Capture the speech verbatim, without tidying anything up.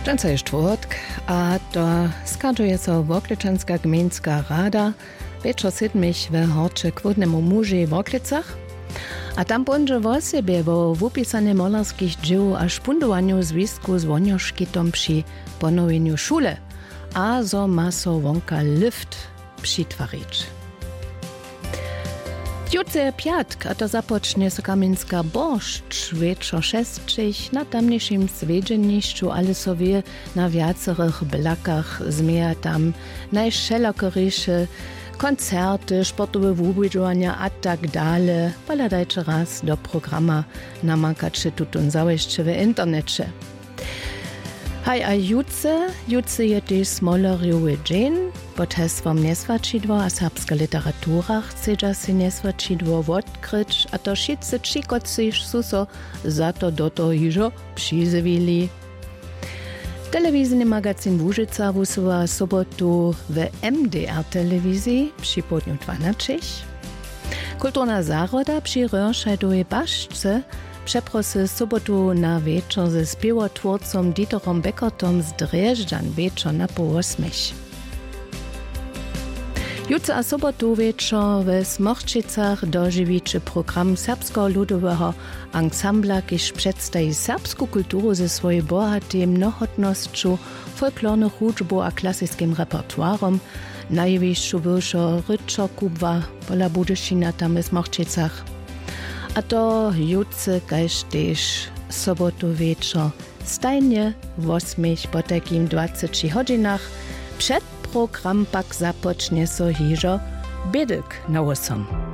Dżęca jest czwartek, a to skaduje so Wokliczanska gminska rada wieczor siedmich w Horcze Kwodnemu muži w Woklicach. A tam będzie w osobie o wupisaniu malarskich dzieł a szpundowaniu związku z Wonioszkitom przy ponowieniu szule, a zo ma so wonka lift przytwarić. Jutro piatk, a to zapocznie so Kamieńska Borscht, wieczor szestrzich na tamniejszym zwiedzienniszczu, ale sobie na wiacerych blakach zmieja tam najszelakorysze koncerty, sportowe wubidowania a tak dalej. Poladajcie raz do programa namakacie tutun zawieście w internecie. Hej, a jutce, jutce je też smolerjowy dzień, pod hasłem Nieswačidło a serbska literatura chce si Nieswačidło odkryć, a to wszyscy čikoci su so za to do toho hižo přizvili. Telewizyjny magazyn Łużyca wysyła sobotu w M D R telewizji przy południu dwanaście. Kulturna zaroda przy Röhrscheidowej Baszce przeprosy sobotu na wieczór ze śpiewotwórcą Dieterom Beckertom z Drjeżdżan wieczór na pół ósmej. Jutro a sobotu wieczór w Smochčicach dożywiczy program serbskiego ludowego ansambla, kiż przedstawi serbską kulturę ze swojej bohatej mnohotnością, folklornych hudżbą a klasycznym repertuarem. Najwyższą wyższą Ryczo Kuba, pola Budyszina tam w Smochčicach. A to jutro kaž też sobotu wieczór stajnie w ósmej po takim dwudziestych godzinach. Przed program pak zapocznie so hižo biedek na osem.